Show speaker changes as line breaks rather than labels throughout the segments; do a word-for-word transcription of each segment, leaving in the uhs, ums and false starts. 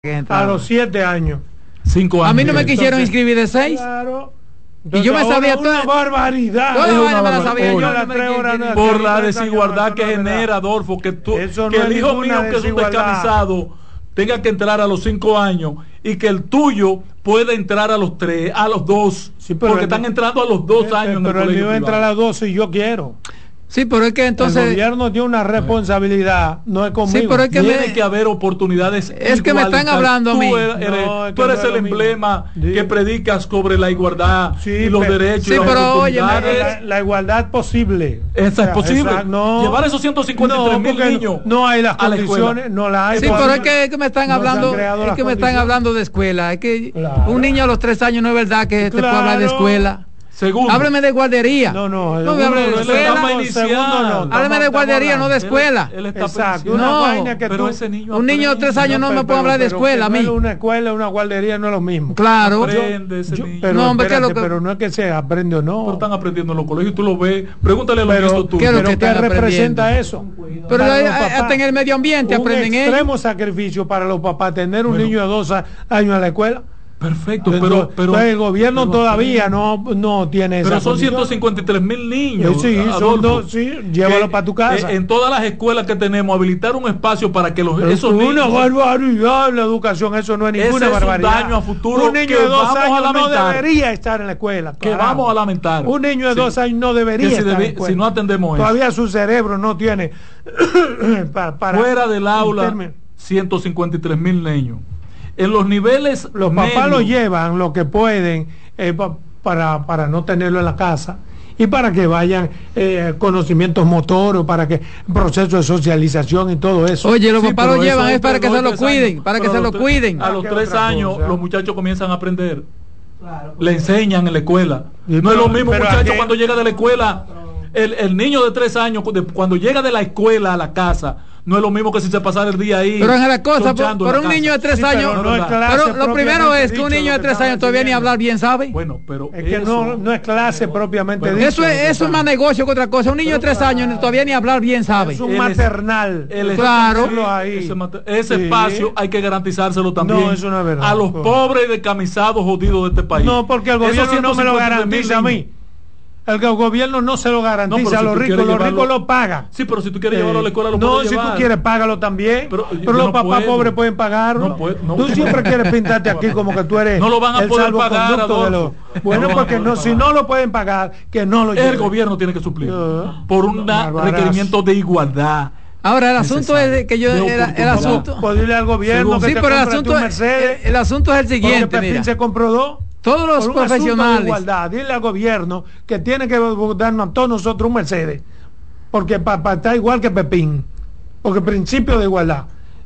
A los siete años.
Cinco años.
A mí no me quisieron
Entonces,
inscribir de seis.
Claro.
Y yo me sabía todo.
Una barbaridad.
Toda
Es
la
una
vaina me la
barbaridad.
sabía yo,
Oye,
no
las
me
tres
quieren
horas
decir.
de-
Por
que
la
tres años,
desigualdad
eso
que
no es
genera,
verdad.
Adolfo, que, tú,
Eso no
que
es
el hijo
ninguna
mío, que es un
desigualdad.
descamisado, tenga que entrar a los cinco años y que el tuyo pueda entrar a los tres, a los dos,
Sí, pero
porque
el-
están entrando a los dos
Eh,
años en el
Pero el
colegio
mío entra a
privado.
las doce y yo quiero.
Sí, pero es que entonces.
El gobierno tiene una responsabilidad, no es conmigo.
Sí, pero es que
Tiene
me-
que haber oportunidades.
Es que me están
igualitarias.
hablando a mí.
Tú eres, eres-
No, es
tú
que
eres
no es
el
lo mismo.
emblema
Sí.
que predicas sobre la igualdad
Sí,
y los
pero-
derechos
Sí,
y las
pero oye,
oportunidades.
la, la igualdad posible.
Esa
O sea,
es posible.
esa- no,
Llevar esos ciento cincuenta y tres mil
porque
niños
no hay las
a la escuela.
condiciones, no las hay.
Sí,
todavía.
pero es que, es que me están
No se han
hablando,
creado
es
las
que me están
condiciones.
hablando de escuela. Es que
Claro.
un niño a los tres años no es verdad que te puede hablar de
Claro.
escuela.
Segundo.
Hábleme de guardería.
No, no,
no me hable de
pero él está
escuela.
para iniciar.
Segundo, no.
Hábleme de
Estamos-
guardería, no de
estamos
escuela.
Él, él está
Exacto,
pensando.
una
No,
vaina que
pero
tú...
ese niño
Un niño de tres años no,
pero-
me puede hablar de
pero
escuela a
que
mí.
no es una escuela, una guardería no es lo mismo.
Claro.
Aprende ese
Yo-
niño.
pero,
No, hombre, que
espérate,
lo que-
pero no es que se aprende o no.
Pero están aprendiendo en los colegios, tú lo ves. Pregúntale a los
Pero,
nietos tuyos.
¿qué es lo
pero
que
¿qué
están
representa
aprendiendo?
eso?
Pero
Para
hay-
los
hay-
papás.
hasta en el medio ambiente
Un
aprenden ellos.
extremo sacrificio para los papás tener un
Bueno.
niño de dos a- años en la escuela.
Perfecto,
Entonces,
pero, pero
entonces el gobierno
pero-
todavía no, no tiene esa
Pero son
condición.
ciento cincuenta y tres mil niños.
Sí, sí, son
Adolfo,
dos, sí, llévalo
que,
para tu casa.
eh, en todas las escuelas que tenemos, habilitar un espacio para que los,
Pero
esos
es una
niños.
barbaridad en la educación, eso no es
Ese
ninguna
es un
barbaridad.
daño a futuro
un niño
que
de dos
vamos a
años no
lamentar.
debería estar en la escuela.
Que
carajo.
vamos a lamentar.
Un niño de
Sí.
dos años no debería
Que si,
estar en
debi-
la escuela.
si no atendemos eso.
Todavía su cerebro no tiene para, para
Fuera del aula,
interme-
ciento cincuenta y tres mil niños. En los niveles
Los papás
medios,
lo llevan lo que pueden eh, pa- para, para no tenerlo en la casa y para que vayan eh, conocimientos motores, para que proceso de socialización y todo eso.
Oye, los
Sí,
papás
pero
lo
eso
llevan es
entre
para que
dos
se
y
lo
tres
cuiden,
años.
para que
Pero
se
a
lo
los tres-
cuiden.
A los
¿Qué
tres
otra
años
cosa?
los muchachos comienzan a aprender. Le enseñan en la escuela.
Sí,
no es
pero-
lo mismo,
pero
muchacho,
aquí-
cuando llega de la escuela. El, el niño de tres años, de- cuando llega de la escuela a la casa, no es lo mismo que si se pasara el día ahí.
Pero es la cosa, por,
sonchando en
por
la
un
casa.
niño de tres
Sí, pero
años.
no es clase
Pero lo primero
propiamente
es que un
dicho,
niño
lo
de
que
tres
estaba
años todavía ni
diciendo.
hablar bien sabe.
Bueno, pero
Es que
eso-
no, no es clase propiamente
Bueno,
dicho.
Eso
lo que
es, eso es
están-
más negocio que otra cosa. Un niño de tres años todavía ni hablar bien sabe.
Es un
Él es-
maternal.
él es-
Claro.
sí,
ahí.
Ese, mate- ese
Sí.
espacio hay que garantizárselo también
No, eso no es verdad.
a los
No.
pobres y decamisados jodidos de este país.
No, porque el
Esos
gobierno no me lo
ciento cincuenta y tres mil
garantiza a mí.
niños.
El que el gobierno no se lo
No,
garantiza
pero
a
si
los
tú
ricos,
quieres
los
llevarlo-
ricos lo pagan.
Sí, pero si tú quieres llevarlo a la escuela, lo
no,
puedes
si
llevar.
tú quieres, págalo también.
Pero
Pero,
yo
los
no
papás
puedo.
pobres pueden pagarlo.
No puedo, no
tú
puedo.
siempre quieres pintarte aquí como que tú eres
No lo van a
el
poder pagar,
salvoconducto de
Adolfo.
los- Bueno,
No lo van a
porque
poder
no, si
pagar.
no lo pueden pagar, que no lo
El
lleven.
gobierno tiene que suplir
Ah.
por un
Barbarazo.
requerimiento de igualdad.
Ahora el asunto
Necesario.
es que yo
De
el, el
oportunidad.
asunto
Pues dile al gobierno
Según-
que
sí,
te
pero el
compre
asunto
tu
es,
Mercedes.
el, el asunto es el
Porque
siguiente,
Pepín
mira.
se compró dos.
Todos los
Por un asunto de
profesionales.
igualdad, dile al gobierno que tiene que darnos a todos nosotros un Mercedes, porque para estar igual que Pepín, porque principio de igualdad.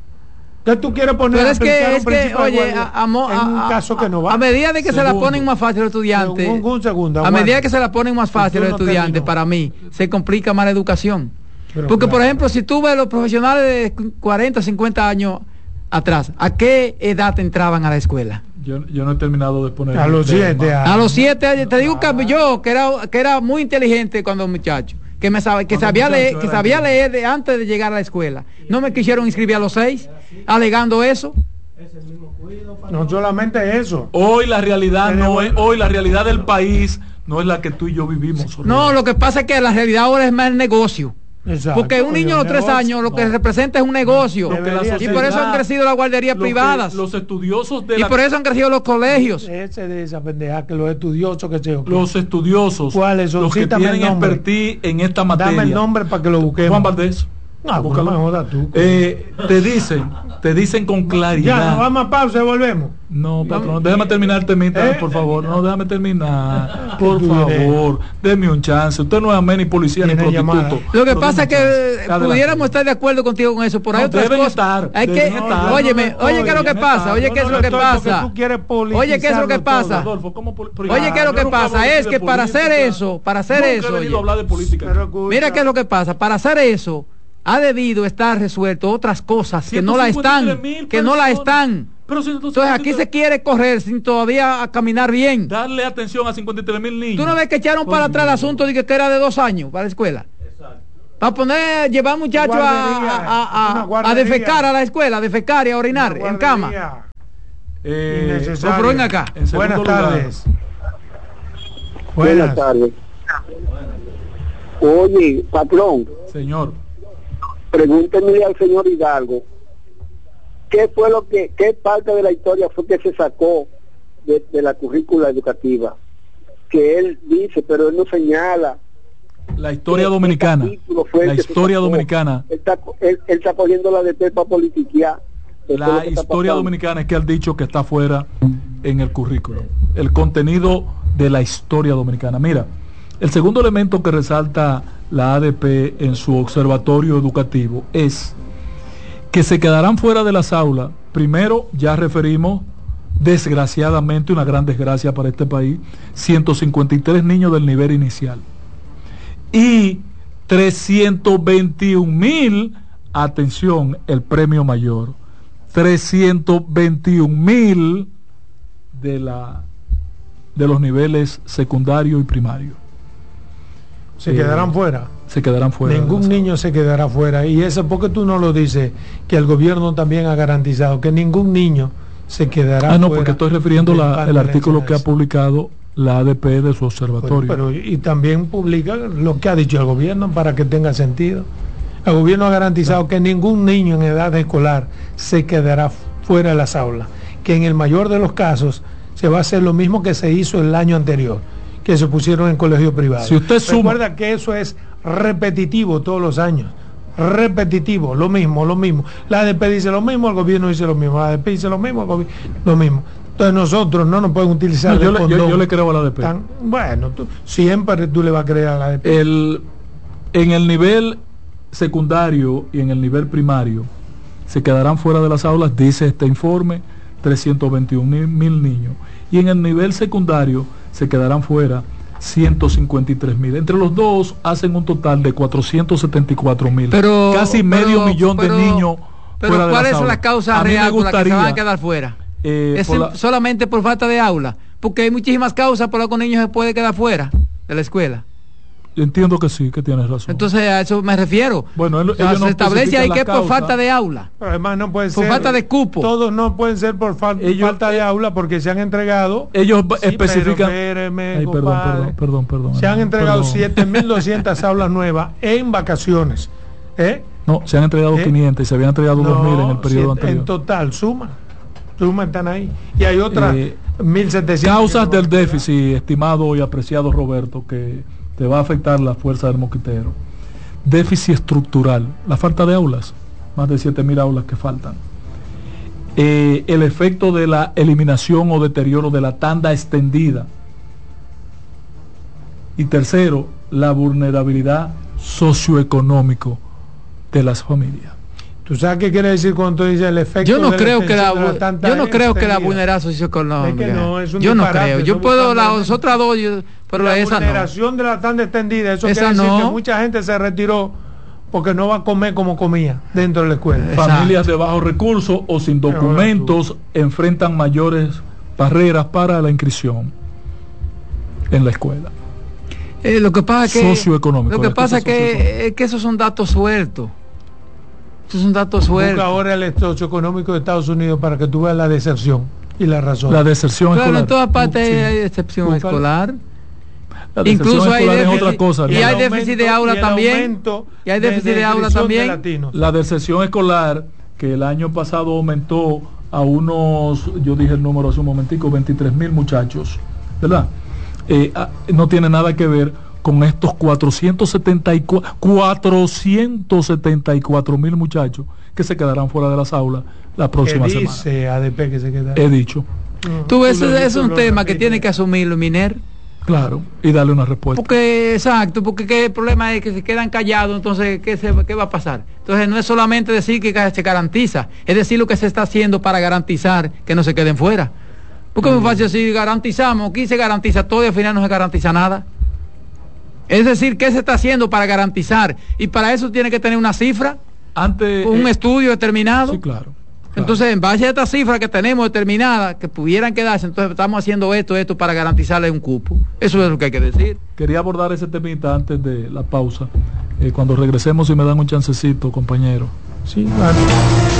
¿Qué tú quieres poner
Pero
a
es
aplicar
que,
un
es que
principio de
oye,
igualdad
a, a mo-
en un
a-
caso que no va?
a medida de que se la
Segundo.
ponen más fácil los estudiantes,
Un, un segundo,
a
aguanta.
medida que se la ponen más fácil
El
los
turno
estudiantes,
terminó.
para mí, se complica más la educación.
Pero
Porque, por
claro.
ejemplo, si tú ves los profesionales de cuarenta, cincuenta años atrás, ¿a qué edad entraban a la escuela?
Yo, yo no he terminado de poner
A los
el tema.
siete años.
A los siete años, te digo que yo, que era, que era muy inteligente cuando muchacho, que me sabe, que
Cuando
sabía
muchacho
leer,
era
que sabía
inteligente.
leer de, antes de llegar a la escuela. No me quisieron inscribir a los seis, alegando eso.
No solamente eso.
Hoy la realidad no
Tenemos-
es, hoy la realidad del país no es la que tú y yo vivimos.
No, lo que pasa es que la realidad ahora es más el negocio.
Exacto,
Porque un niño a los tres
negocio.
años lo que
No.
representa es un negocio.
Lo que la
Y por eso
sociedad-
han crecido las guarderías
lo que
privadas.
los estudiosos de
Y
la,
por eso han crecido los colegios.
Ese de esa pendeja que los estudiosos que se
los estudiosos,
¿Cuáles son?
los que
Cítame
tienen
el nombre.
expertise en esta materia.
Dame el nombre para que lo busquemos.
Juan Valdés.
No,
Búscalo.
no me jodas tú.
Eh, te dicen, te dicen con
Ya,
claridad.
nos vamos a pausa y volvemos.
No, patrón, déjame terminar el temita,
¿Eh?
por favor. No, déjame terminar. Por
tú eres?
favor, déme un chance. Usted no es amén ni policía ni
Tiene
prostituto.
llamada.
Lo que
Pero
pasa es
deme un chance.
que
Adelante.
pudiéramos estar de acuerdo contigo con eso, pero hay
No,
otras
deben
cosas.
estar,
hay que,
deben estar.
óyeme,
No, no
oye, ¿qué es lo que
deben
pasa?
estar.
Oye,
Yo
¿qué es
no
lo
lo
que
estoy porque
pasa?
tú quieres
Oye, ¿qué es lo que
politizarlo
pasa?
todo.
Adolfo, ¿cómo pol-
Oye, ¿qué es lo
Yo
que
nunca
pasa?
hablo
Es
de
que para hacer
política.
eso, para hacer
Nunca
eso,
he venido
oye.
a hablar de política.
Pero escucha,
Mira qué es lo que pasa. Para hacer eso, ha debido estar resuelto otras cosas que no la están,
ciento cincuenta y tres mil
que no la
personas.
están.
Pero si
Entonces aquí se quiere correr sin todavía a caminar bien.
darle atención a cincuenta y tres mil niños.
¿Tú no ves que echaron para atrás el asunto de que era de dos años para la escuela? Para poner, llevar muchachos a, a, a, a defecar a la escuela, a defecar y a orinar en cama.
Eh,
pero ven acá.
Buenas tardes.
Buenas. Buenas tardes. Oye, patrón.
Señor.
Pregúntenle al señor Hidalgo, ¿qué fue lo que, qué parte de la historia fue que se sacó de, de la currícula educativa? Que él dice, pero él no señala.
La historia dominicana. La historia dominicana.
Él está, él, él está cogiendo la de Pepa politiquear.
La historia dominicana es que han dicho que está fuera en el currículo. El contenido de la historia dominicana. Mira, el segundo elemento que resalta la A D P en su observatorio educativo es que se quedarán fuera de las aulas. Primero, ya referimos, desgraciadamente, una gran desgracia para este país, ciento cincuenta y tres niños del nivel inicial. Y trescientos veintiún mil, atención, el premio mayor, trescientos veintiún mil de la de los niveles secundario y primario.
Se
eh,
quedarán fuera.
Se quedarán fuera.
Ningún niño se quedará fuera. Y eso, ¿por qué tú no lo dices? Que el gobierno también ha garantizado que ningún niño se quedará fuera.
Ah, no, porque estoy refiriendo la, el artículo que ha publicado la A D P de su observatorio.
Bueno, pero y también publica lo que ha dicho el gobierno para que tenga sentido. El gobierno ha garantizado no. que ningún niño en edad escolar se quedará fuera de las aulas, que en el mayor de los casos se va a hacer lo mismo que se hizo el año anterior, que se pusieron en colegio privado.
Si usted suma...
Recuerda que eso es repetitivo todos los años, repetitivo, lo mismo, lo mismo. La A D P dice lo mismo, el gobierno dice lo mismo, la A D P dice lo mismo, el gobierno lo mismo. Entonces nosotros no nos pueden utilizar
no, yo, le, yo, yo le creo a la A D P.
Tan, bueno, tú, siempre tú le vas a creer a la A D P.
El, en el nivel secundario y en el nivel primario se quedarán fuera de las aulas, dice este informe, trescientos veintiún mil niños. Y en el nivel secundario se quedarán fuera ciento cincuenta y tres mil. Entre los dos hacen un total de cuatrocientos setenta y cuatro mil. Casi
pero,
medio millón
pero,
de niños
pero
fuera de
¿cuál
las
es la causa real por la que se van a quedar fuera?
Eh,
¿Es
por la...
solamente por falta de aula? Porque hay muchísimas causas por las que un niño se puede quedar fuera de la escuela.
Yo entiendo que sí, que tienes razón.
Entonces a eso me refiero.
Bueno, él,
o sea, se
no
establece ahí que es por
causa.
falta de aula.
Pero además no puede
por
ser.
falta de cupo.
Todos no pueden ser por fa
ellos,
falta de aula porque se han entregado.
Ellos
sí,
especifican.
Espéreme,
Ay, perdón, perdón, perdón, perdón.
Se han entregado siete mil doscientas aulas nuevas en vacaciones. ¿Eh?
No, se han entregado ¿Eh? quinientas y se habían entregado
no,
dos mil en el periodo
siete,
anterior.
En total, suma. Suma están ahí. Y hay otras eh, mil setecientas.
Causas del déficit, estimado y apreciado Roberto, que te va a afectar la fuerza del mosquitero. Déficit estructural, la falta de aulas, más de siete mil aulas que faltan. Eh, el efecto de la eliminación o deterioro de la tanda extendida. Y tercero, la vulnerabilidad socioeconómico de las familias.
¿Tú sabes qué quiere decir cuando tú dices el efecto?
Yo no
de
creo
la
que la,
la
yo no creo que la vulneración socioeconómica.
Es que no, es un
yo no
disparate,
creo. Yo puedo las otras dos, yo, pero
la
esa
vulneración
no.
de la tanda extendida, eso
esa
quiere decir
no.
que mucha gente se retiró porque no va a comer como comía dentro de la escuela.
Exacto. Familias de bajos recursos o sin documentos enfrentan mayores barreras para la inscripción en la escuela.
Eh, lo que pasa es que
socioeconómico.
Lo que pasa es que, que esos son datos sueltos. Esos son datos sueltos.
Busca ahora el socioeconómico de Estados Unidos para que tú veas la deserción y la razón.
La deserción
claro,
escolar.
En todas partes sí. hay excepción Busca escolar.
La
Incluso hay
déficit,
déficit,
es otra cosa,
y hay déficit de aula también. Y hay déficit de, de, de aula también.
De
la deserción escolar, que el año pasado aumentó a unos, yo dije el número hace un momentico, veintitrés mil muchachos, ¿verdad? Eh, no tiene nada que ver con estos cuatrocientos setenta y cuatro mil muchachos que se quedarán fuera de las aulas la próxima
¿Qué dice
semana.
A D P que se quedará?
He dicho.
No,
tú ves,
tú
ese es un tema
repite.
que tiene que asumirlo Miner.
Claro, y darle una respuesta.
Porque, exacto, porque ¿qué el problema es que se quedan callados, entonces ¿qué, se, ¿qué va a pasar? Entonces no es solamente decir que se garantiza, es decir lo que se está haciendo para garantizar que no se queden fuera. Porque es muy fácil decir, garantizamos, aquí se garantiza todo y al final no se garantiza nada. Es decir, ¿qué se está haciendo para garantizar? Y para eso tiene que tener una cifra,
Antes,
un
eh,
estudio determinado.
Sí, claro. Claro.
Entonces, en base a esta cifra que tenemos determinada, que pudieran quedarse, entonces estamos haciendo esto, esto para garantizarle un cupo. Eso es lo que hay que decir.
Quería abordar ese temita antes de la pausa. Eh, cuando regresemos, si me dan un chancecito, compañero.
Sí, claro.